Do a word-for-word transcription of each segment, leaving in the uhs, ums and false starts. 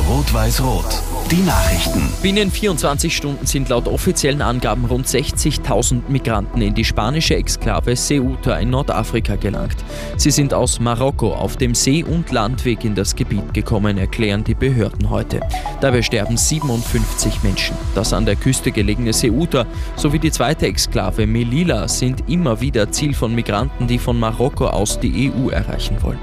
Rot-Weiß-Rot. Die Nachrichten. Binnen vierundzwanzig Stunden sind laut offiziellen Angaben rund sechzigtausend Migranten in die spanische Exklave Ceuta in Nordafrika gelangt. Sie sind aus Marokko auf dem See- und Landweg in das Gebiet gekommen, erklären die Behörden heute. Dabei sterben siebenundfünfzig Menschen. Das an der Küste gelegene Ceuta sowie die zweite Exklave Melilla sind immer wieder Ziel von Migranten, die von Marokko aus die E U erreichen wollen.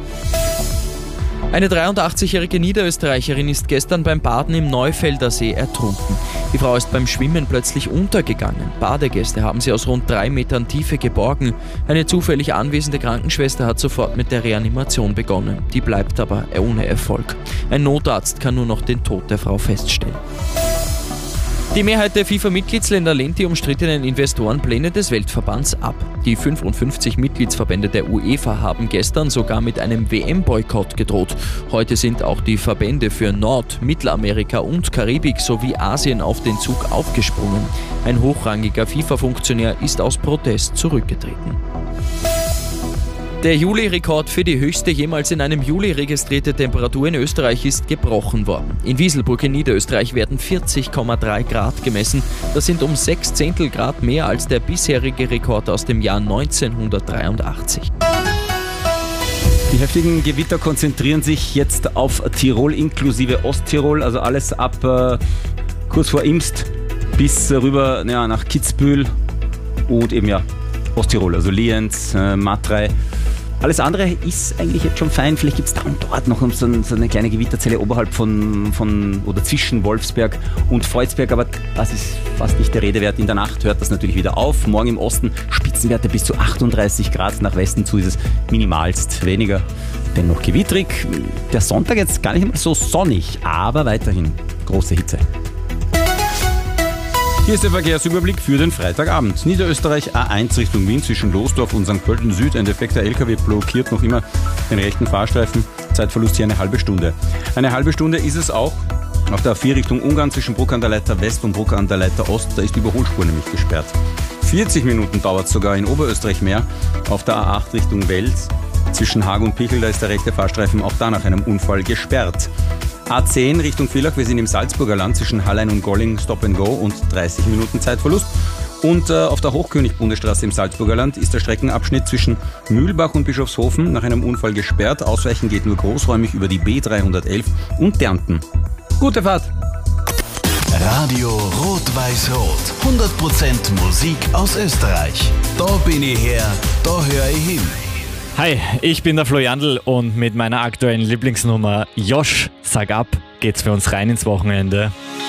Eine dreiundachtzigjährige Niederösterreicherin ist gestern beim Baden im Neufelder See ertrunken. Die Frau ist beim Schwimmen plötzlich untergegangen. Badegäste haben sie aus rund drei Metern Tiefe geborgen. Eine zufällig anwesende Krankenschwester hat sofort mit der Reanimation begonnen. Die bleibt aber ohne Erfolg. Ein Notarzt kann nur noch den Tod der Frau feststellen. Die Mehrheit der FIFA-Mitgliedsländer lehnt die umstrittenen Investorenpläne des Weltverbands ab. Die fünfundfünfzig Mitgliedsverbände der UEFA haben gestern sogar mit einem W M-Boykott gedroht. Heute sind auch die Verbände für Nord-, Mittelamerika und Karibik sowie Asien auf den Zug aufgesprungen. Ein hochrangiger FIFA-Funktionär ist aus Protest zurückgetreten. Der Juli-Rekord für die höchste jemals in einem Juli registrierte Temperatur in Österreich ist gebrochen worden. In Wieselburg in Niederösterreich werden vierzig Komma drei Grad gemessen. Das sind um sechs Zehntel Grad mehr als der bisherige Rekord aus dem Jahr neunzehnhundertdreiundachtzig. Die heftigen Gewitter konzentrieren sich jetzt auf Tirol inklusive Osttirol, also alles ab äh, kurz vor Imst bis äh, rüber ja, nach Kitzbühel und eben ja Osttirol, also Lienz, äh, Matrei. Alles andere ist eigentlich jetzt schon fein. Vielleicht gibt es da und dort noch so, ein, so eine kleine Gewitterzelle oberhalb von, von oder zwischen Wolfsberg und Freudsberg, aber das ist fast nicht der Rede wert. In der Nacht hört das natürlich wieder auf. Morgen im Osten Spitzenwerte bis zu achtunddreißig Grad, nach Westen zu ist es minimalst weniger. Dennoch gewittrig. Der Sonntag jetzt gar nicht mal so sonnig, aber weiterhin große Hitze. Hier ist der Verkehrsüberblick für den Freitagabend. Niederösterreich A eins Richtung Wien zwischen Losdorf und Sankt Pölten Süd. Ein defekter L K W blockiert noch immer den rechten Fahrstreifen. Zeitverlust hier eine halbe Stunde. Eine halbe Stunde ist es auch auf der A vier Richtung Ungarn zwischen Bruck an der Leiter West und Bruck an der Leiter Ost. Da ist die Überholspur nämlich gesperrt. vierzig Minuten dauert es sogar in Oberösterreich mehr. Auf der A acht Richtung Wels zwischen Haag und Pichel, da ist der rechte Fahrstreifen auch da nach einem Unfall gesperrt. A zehn Richtung Villach, wir sind im Salzburger Land zwischen Hallein und Golling, Stop and Go und dreißig Minuten Zeitverlust. Und äh, auf der Hochkönig-Bundesstraße im Salzburger Land ist der Streckenabschnitt zwischen Mühlbach und Bischofshofen nach einem Unfall gesperrt. Ausweichen geht nur großräumig über die B dreihundertelf und Dernten. Gute Fahrt! Radio Rot-Weiß-Rot. hundert Prozent Musik aus Österreich. Da bin ich her, da höre ich hin. Hi, ich bin der Flo Jandl und mit meiner aktuellen Lieblingsnummer Josh, sag ab, geht's für uns rein ins Wochenende.